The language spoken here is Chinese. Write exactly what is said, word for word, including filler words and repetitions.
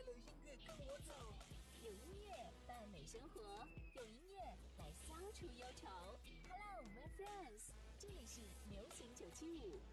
有音乐跟我走， 有音乐伴美生活，有音乐来消除忧愁。Hello, my friends， 这里是流行九七五